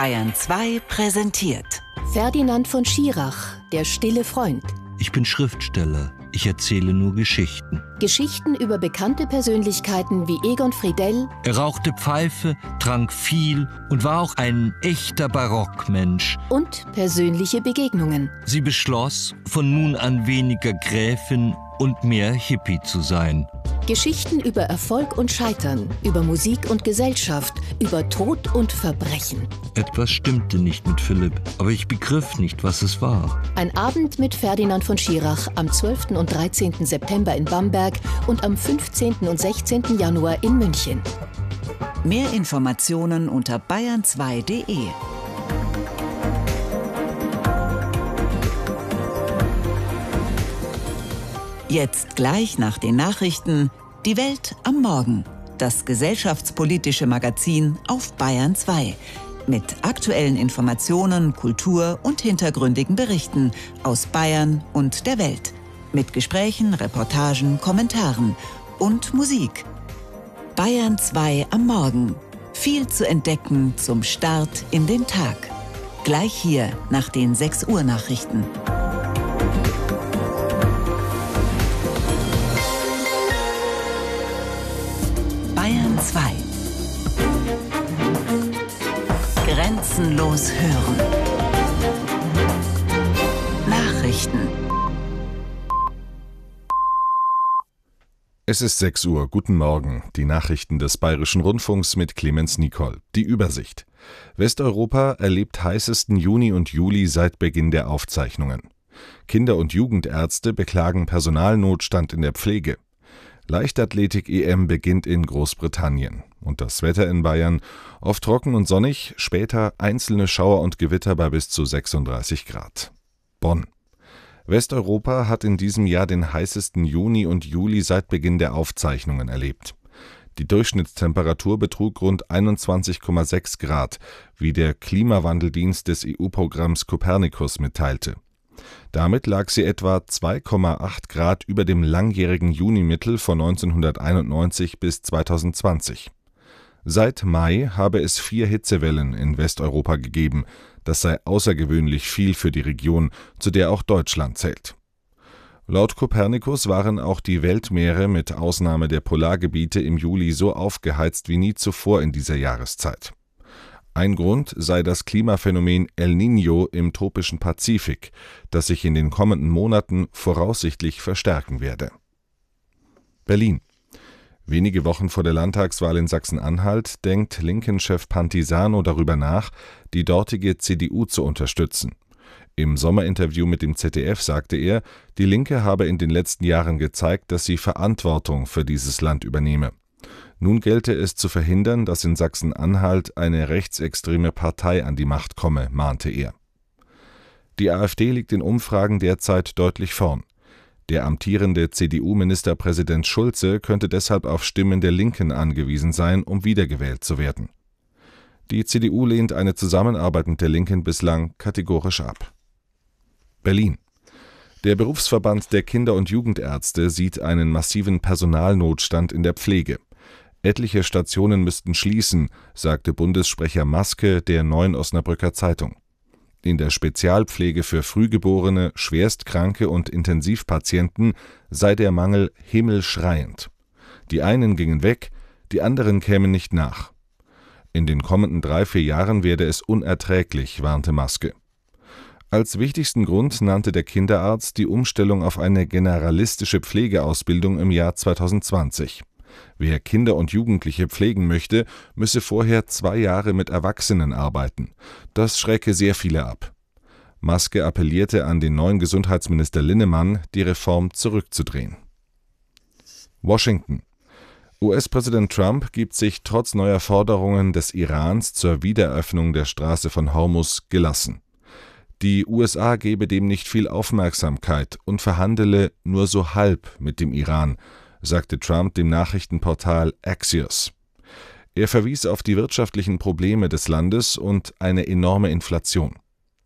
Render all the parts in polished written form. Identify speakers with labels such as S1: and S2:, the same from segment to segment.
S1: Bayern 2 präsentiert
S2: Ferdinand von Schirach, der stille Freund.
S3: Ich bin Schriftsteller. Ich erzähle nur Geschichten.
S2: Geschichten über bekannte Persönlichkeiten wie Egon Friedell.
S3: Er rauchte Pfeife, trank viel und war auch ein echter Barockmensch.
S2: Und persönliche Begegnungen.
S3: Sie beschloss, von nun an weniger Gräfin und mehr Hippie zu sein.
S2: Geschichten über Erfolg und Scheitern, über Musik und Gesellschaft, über Tod und Verbrechen.
S3: Etwas stimmte nicht mit Philipp, aber ich begriff nicht, was es war.
S2: Ein Abend mit Ferdinand von Schirach am 12. und 13. September in Bamberg und am 15. und 16. Januar in München.
S1: Mehr Informationen unter bayern2.de. Jetzt gleich nach den Nachrichten Die Welt am Morgen, das gesellschaftspolitische Magazin auf Bayern 2. Mit aktuellen Informationen, Kultur und hintergründigen Berichten aus Bayern und der Welt. Mit Gesprächen, Reportagen, Kommentaren und Musik. Bayern 2 am Morgen. Viel zu entdecken zum Start in den Tag. Gleich hier nach den 6 Uhr Nachrichten. Bayern 2. Grenzenlos hören. Nachrichten.
S4: Es ist 6 Uhr. Guten Morgen. Die Nachrichten des Bayerischen Rundfunks mit Clemens Nicol. Die Übersicht. Westeuropa erlebt heißesten Juni und Juli seit Beginn der Aufzeichnungen. Kinder- und Jugendärzte beklagen Personalnotstand in der Pflege. Leichtathletik-EM beginnt in Großbritannien. Und das Wetter in Bayern: oft trocken und sonnig, später einzelne Schauer und Gewitter bei bis zu 36 Grad. Bonn. Westeuropa hat in diesem Jahr den heißesten Juni und Juli seit Beginn der Aufzeichnungen erlebt. Die Durchschnittstemperatur betrug rund 21,6 Grad, wie der Klimawandeldienst des EU-Programms Copernicus mitteilte. Damit lag sie etwa 2,8 Grad über dem langjährigen Junimittel von 1991 bis 2020. Seit Mai habe es 4 Hitzewellen in Westeuropa gegeben. Das sei außergewöhnlich viel für die Region, zu der auch Deutschland zählt. Laut Copernicus waren auch die Weltmeere mit Ausnahme der Polargebiete im Juli so aufgeheizt wie nie zuvor in dieser Jahreszeit. Ein Grund sei das Klimaphänomen El Niño im tropischen Pazifik, das sich in den kommenden Monaten voraussichtlich verstärken werde. Berlin. Wenige Wochen vor der Landtagswahl in Sachsen-Anhalt denkt Linken-Chef Pantisano darüber nach, die dortige CDU zu unterstützen. Im Sommerinterview mit dem ZDF sagte er, die Linke habe in den letzten Jahren gezeigt, dass sie Verantwortung für dieses Land übernehme. Nun gelte es zu verhindern, dass in Sachsen-Anhalt eine rechtsextreme Partei an die Macht komme, mahnte er. Die AfD liegt in Umfragen derzeit deutlich vorn. Der amtierende CDU-Ministerpräsident Schulze könnte deshalb auf Stimmen der Linken angewiesen sein, um wiedergewählt zu werden. Die CDU lehnt eine Zusammenarbeit mit der Linken bislang kategorisch ab. Berlin. Der Berufsverband der Kinder- und Jugendärzte sieht einen massiven Personalnotstand in der Pflege. Etliche Stationen müssten schließen, sagte Bundessprecher Maske der Neuen Osnabrücker Zeitung. In der Spezialpflege für Frühgeborene, Schwerstkranke und Intensivpatienten sei der Mangel himmelschreiend. Die einen gingen weg, die anderen kämen nicht nach. In den kommenden 3-4 Jahren werde es unerträglich, warnte Maske. Als wichtigsten Grund nannte der Kinderarzt die Umstellung auf eine generalistische Pflegeausbildung im Jahr 2020. Wer Kinder und Jugendliche pflegen möchte, müsse vorher 2 Jahre mit Erwachsenen arbeiten. Das schrecke sehr viele ab. Maske appellierte an den neuen Gesundheitsminister Linnemann, die Reform zurückzudrehen. Washington. US-Präsident Trump gibt sich trotz neuer Forderungen des Irans zur Wiedereröffnung der Straße von Hormuz gelassen. Die USA gebe dem nicht viel Aufmerksamkeit und verhandele nur so halb mit dem Iran, sagte Trump dem Nachrichtenportal Axios. Er verwies auf die wirtschaftlichen Probleme des Landes und eine enorme Inflation.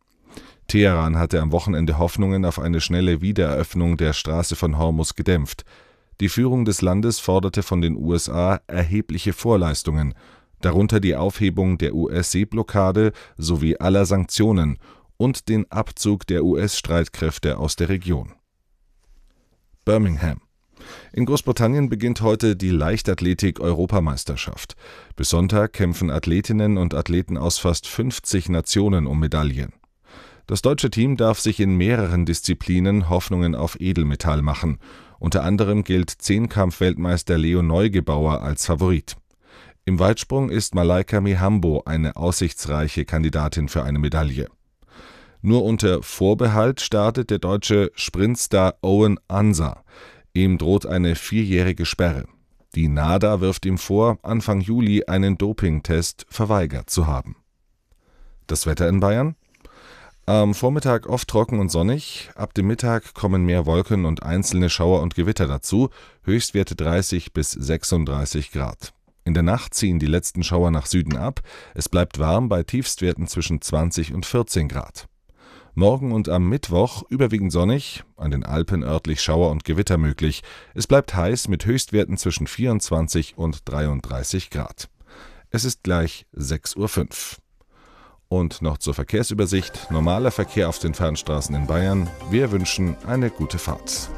S4: Teheran hatte am Wochenende Hoffnungen auf eine schnelle Wiedereröffnung der Straße von Hormuz gedämpft. Die Führung des Landes forderte von den USA erhebliche Vorleistungen. darunter die Aufhebung der US-Seeblockade sowie aller Sanktionen und den Abzug der US-Streitkräfte aus der Region. Birmingham. In Großbritannien beginnt heute die Leichtathletik-Europameisterschaft. Bis Sonntag kämpfen Athletinnen und Athleten aus fast 50 Nationen um Medaillen. Das deutsche Team darf sich in mehreren Disziplinen Hoffnungen auf Edelmetall machen. Unter anderem gilt Zehnkampf-Weltmeister Leo Neugebauer als Favorit. Im Weitsprung ist Malaika Mihambo eine aussichtsreiche Kandidatin für eine Medaille. Nur unter Vorbehalt startet der deutsche Sprintstar Owen Ansa. Ihm droht eine 4-jährige Sperre. Die NADA wirft ihm vor, Anfang Juli einen Dopingtest verweigert zu haben. Das Wetter in Bayern? Am Vormittag oft trocken und sonnig, ab dem Mittag kommen mehr Wolken und einzelne Schauer und Gewitter dazu, Höchstwerte 30 bis 36 Grad. In der Nacht ziehen die letzten Schauer nach Süden ab, es bleibt warm bei Tiefstwerten zwischen 20 und 14 Grad. Morgen und am Mittwoch überwiegend sonnig, an den Alpen örtlich Schauer und Gewitter möglich. Es bleibt heiß mit Höchstwerten zwischen 24 und 33 Grad. Es ist gleich 6:05 Uhr. Und noch zur Verkehrsübersicht. Normaler Verkehr auf den Fernstraßen in Bayern. Wir wünschen eine gute Fahrt.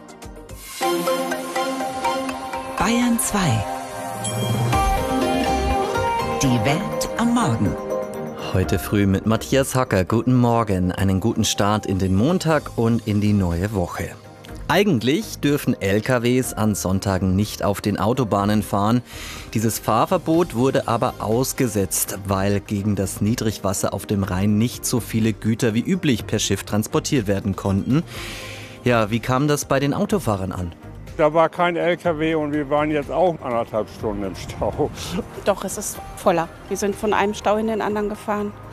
S1: Bayern 2. Die Welt am Morgen.
S5: Heute früh mit Matthias Hacker. Guten Morgen, einen guten Start in den Montag und in die neue Woche. Eigentlich dürfen LKWs an Sonntagen nicht auf den Autobahnen fahren. Dieses Fahrverbot wurde aber ausgesetzt, weil gegen das Niedrigwasser auf dem Rhein nicht so viele Güter wie üblich per Schiff transportiert werden konnten. Ja, wie kam das bei den Autofahrern an?
S6: Da war kein LKW und wir waren jetzt auch 1,5 Stunden im Stau.
S7: Doch, es ist voller. Wir sind von einem Stau in den anderen gefahren.